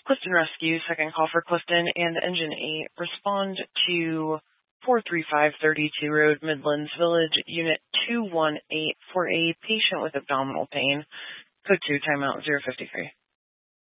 Clifton Rescue, second call for Clifton and Engine 8. Respond to 43532 Road, Midlands Village, Unit 218 for a patient with abdominal pain. Code 2, timeout 053.